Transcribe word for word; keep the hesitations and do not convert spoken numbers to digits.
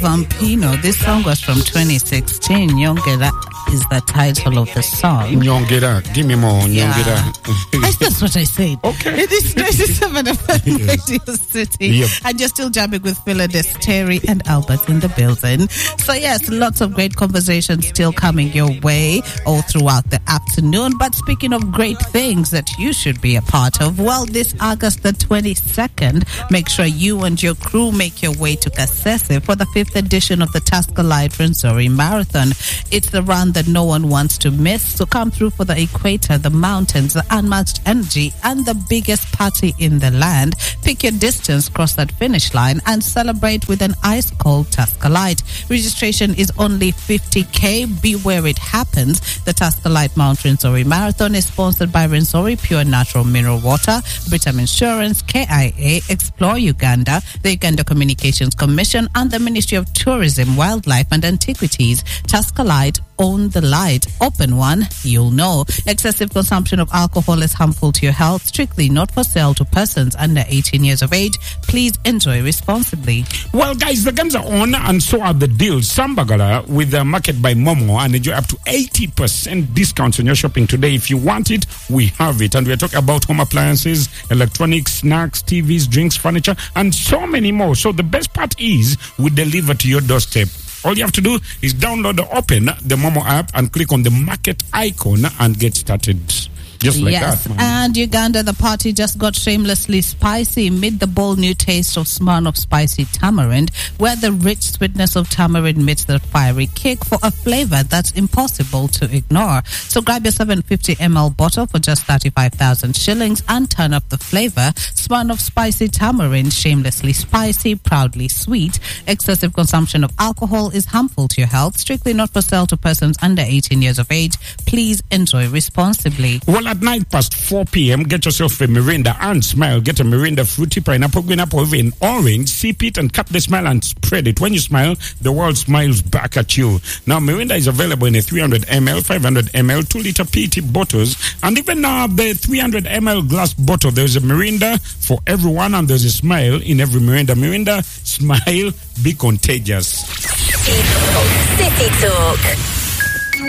Vampino. This song was from twenty sixteen. Nyongera is the title of the song. Nyongera. Give me more. Nyongera. Yeah. That's what I said. Okay. It is ninety-seven F M Yes. Radio City. Yep. And you're still jamming with Phyllis, Terry, and Albert in the building. So, yes, lots of great conversations still coming your way all throughout the afternoon. But speaking of great things that you should be a part of, well, this August the twenty-second, make sure you and your crew make your way to Kasese for the fifth edition of the Tusker Light Rwenzori Marathon. It's the run that no one wants to miss. So come through for the equator, the mountains, the unmatched energy, and the biggest party in the land. Pick your distance, cross that finish line, and celebrate with an ice-cold Tusker Light. Registration is only fifty K. Be where it happens. The Tusker Light Mount Rwenzori Marathon is sponsored by Rwenzori Pure Natural Mineral Water, Britam Insurance, K I A, Explore Uganda, the Uganda Communications Commission, and the Ministry of Tourism, Wildlife and Antiquities. Tusker Light, own the light. Open one, you'll know. Excessive consumption of alcohol is harmful to your health. Strictly not for sale to persons under eighteen years of age. Please enjoy responsibly. Well, guys, the games are on, and so are the deals. Sambagala with the Market by Momo, and enjoy up to eighty percent discounts on your shopping today. If you want it, we have it. And we're talking about home appliances, electronics, snacks, T Vs, drinks, furniture, and so many more. So the best part is we deliver to your doorstep. All you have to do is download or open the Momo app and click on the market icon and get started. Just like yes, that, man. And Uganda, the party just got shamelessly spicy. Meet the bold new taste of Smirnoff Spicy Tamarind, where the rich sweetness of tamarind meets the fiery kick for a flavor that's impossible to ignore. So grab your seven hundred fifty milliliter bottle for just thirty-five thousand shillings and turn up the flavor. Smirnoff Spicy Tamarind, shamelessly spicy, proudly sweet. Excessive consumption of alcohol is harmful to your health. Strictly not for sale to persons under eighteen years of age. Please enjoy responsibly. Well, at nine past four p.m., get yourself a Mirinda and smile. Get a Mirinda fruity pineapple, green apple, even orange. Sip it and cut the smile and spread it. When you smile, the world smiles back at you. Now, Mirinda is available in a three hundred milliliter, five hundred milliliter, two liter P E T bottles, and even now uh, the three hundred milliliter glass bottle. There's a Mirinda for everyone, and there's a smile in every Mirinda. Mirinda, smile, be contagious. City Talk.